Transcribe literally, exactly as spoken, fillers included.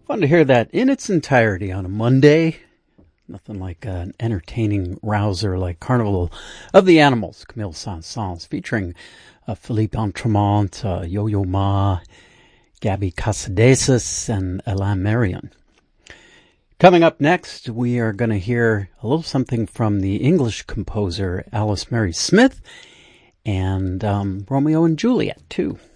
Fun to hear that in its entirety on a Monday. Nothing like an entertaining rouser like Carnival of the Animals, Camille Saint-Saëns, featuring uh, Philippe Entremont, uh, Yo-Yo Ma, Gabby Casadesus, and Alain Marion. Coming up next, we are going to hear a little something from the English composer Alice Mary Smith and um, Romeo and Juliet, too.